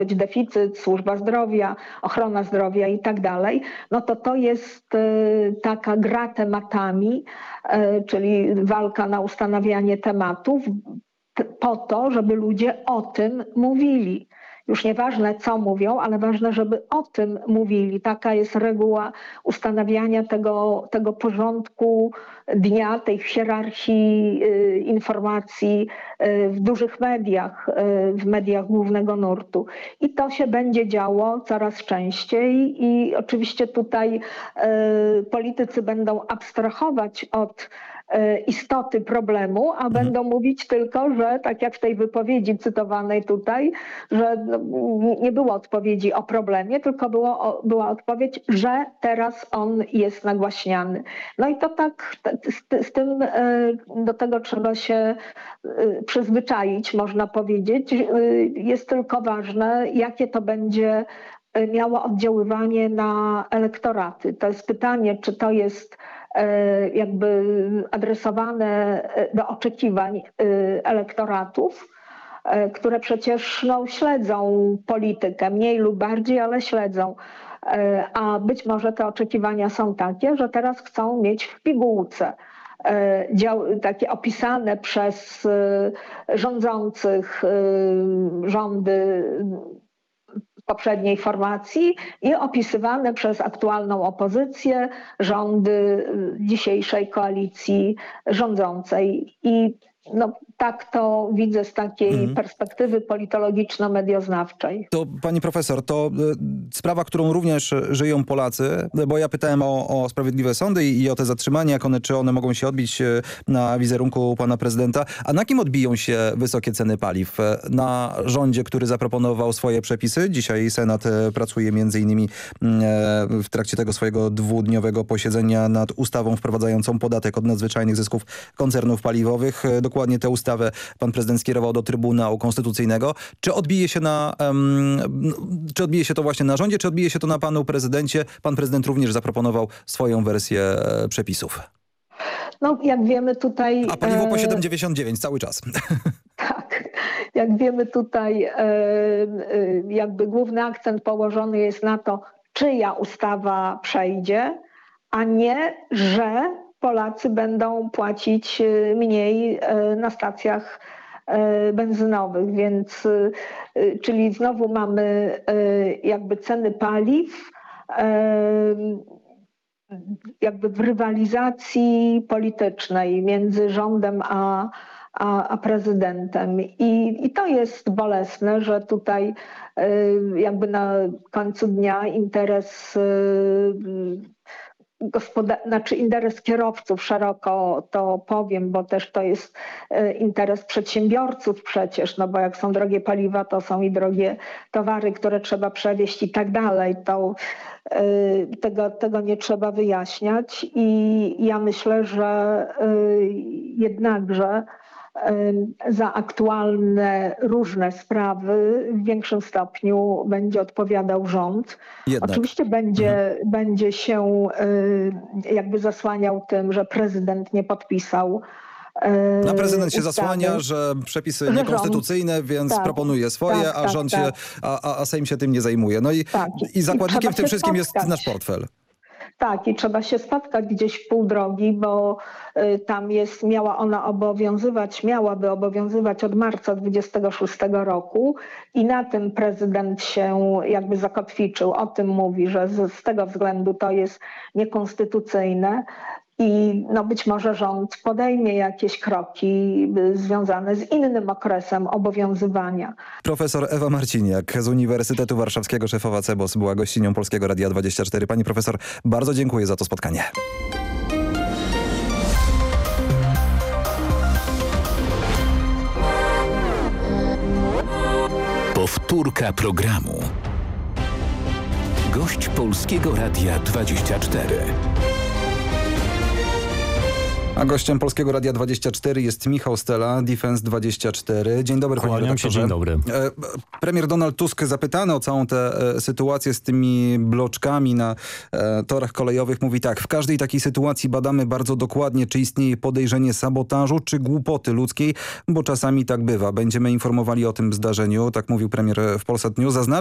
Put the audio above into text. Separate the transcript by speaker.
Speaker 1: być deficyt, służba zdrowia, ochrona zdrowia i tak dalej, no to jest taka gra tematami, czyli walka na ustanawianie tematów po to, żeby ludzie o tym mówili. Już nieważne, co mówią, ale ważne, żeby o tym mówili. Taka jest reguła ustanawiania tego porządku dnia, tej hierarchii informacji w dużych mediach, w mediach głównego nurtu. I to się będzie działo coraz częściej i oczywiście tutaj politycy będą abstrahować od istoty problemu, a będą mówić tylko, że tak jak w tej wypowiedzi cytowanej tutaj, że nie było odpowiedzi o problemie, tylko była odpowiedź, że teraz on jest nagłaśniany. No i to tak, z tym do tego trzeba się przyzwyczaić, można powiedzieć. Jest tylko ważne, jakie to będzie miało oddziaływanie na elektoraty. To jest pytanie, czy to jest jakby adresowane do oczekiwań elektoratów, które przecież śledzą politykę, mniej lub bardziej, ale śledzą. A być może te oczekiwania są takie, że teraz chcą mieć w pigułce takie opisane przez rządzących rządy poprzedniej formacji i opisywane przez aktualną opozycję, rządy dzisiejszej koalicji rządzącej. I tak to widzę z takiej perspektywy politologiczno-medioznawczej.
Speaker 2: To pani profesor, to sprawa, którą również żyją Polacy, bo ja pytałem o sprawiedliwe sądy i o te zatrzymania, czy one mogą się odbić na wizerunku pana prezydenta. A na kim odbiją się wysokie ceny paliw? Na rządzie, który zaproponował swoje przepisy. Dzisiaj Senat pracuje między innymi w trakcie tego swojego dwudniowego posiedzenia nad ustawą wprowadzającą podatek od nadzwyczajnych zysków koncernów paliwowych. Dokładnie tę ustawę pan prezydent skierował do Trybunału Konstytucyjnego. Czy odbije się to właśnie na rządzie, czy odbije się to na panu prezydencie? Pan prezydent również zaproponował swoją wersję przepisów.
Speaker 1: No, jak wiemy tutaj...
Speaker 2: A paliwo po 7,99 cały czas.
Speaker 1: Tak. Jak wiemy tutaj jakby główny akcent położony jest na to, czyja ustawa przejdzie, a nie, że Polacy będą płacić mniej na stacjach benzynowych, więc czyli znowu mamy jakby ceny paliw jakby w rywalizacji politycznej między rządem a prezydentem. I to jest bolesne, że tutaj jakby na końcu dnia interes interes kierowców, szeroko to powiem, bo też to jest interes przedsiębiorców przecież, no bo jak są drogie paliwa, to są i drogie towary, które trzeba przewieźć i tak dalej. Tego nie trzeba wyjaśniać i ja myślę, że jednakże za aktualne różne sprawy w większym stopniu będzie odpowiadał rząd.
Speaker 2: Jednak.
Speaker 1: Oczywiście będzie się jakby zasłaniał tym, że prezydent nie podpisał
Speaker 2: A prezydent się
Speaker 1: ustawy.
Speaker 2: zasłania, że przepisy niekonstytucyjne, więc proponuje swoje, a rząd się, a Sejm się tym nie zajmuje. No i zakładnikiem w tym wszystkim jest nasz portfel.
Speaker 1: Tak, i trzeba się spotkać gdzieś w pół drogi, bo tam miałaby obowiązywać od marca 26 roku i na tym prezydent się jakby zakotwiczył. O tym mówi, że z tego względu to jest niekonstytucyjne. I być może rząd podejmie jakieś kroki związane z innym okresem obowiązywania.
Speaker 2: Profesor Ewa Marciniak z Uniwersytetu Warszawskiego, szefowa CEBOS, była gościnią Polskiego Radia 24. Pani profesor, bardzo dziękuję za to spotkanie.
Speaker 3: Powtórka programu. Gość Polskiego Radia 24.
Speaker 2: A gościem Polskiego Radia 24 jest Michał Stela, Defense24. Dzień dobry, panie redaktorze.
Speaker 4: Dzień dobry.
Speaker 2: Premier Donald Tusk zapytany o całą tę sytuację z tymi bloczkami na torach kolejowych mówi tak: w każdej takiej sytuacji badamy bardzo dokładnie, czy istnieje podejrzenie sabotażu, czy głupoty ludzkiej, bo czasami tak bywa. Będziemy informowali o tym zdarzeniu, tak mówił premier w Polsat News.